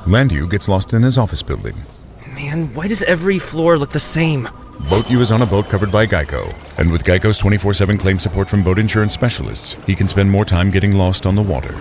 Landu gets lost in his office building. Man, why does every floor look the same? Boat U is on a boat covered by Geico, and with Geico's 24/7 claim support from boat insurance specialists, he can spend more time getting lost on the water.